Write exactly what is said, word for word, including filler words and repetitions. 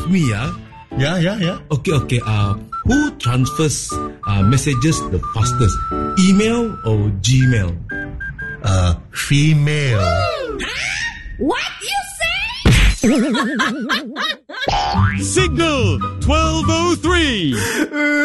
me, ah. Yeah, yeah, yeah. Okay, okay. Uh, who transfers uh, messages the fastest? Email or Gmail? Uh, female. What you say? Signal twelve oh three.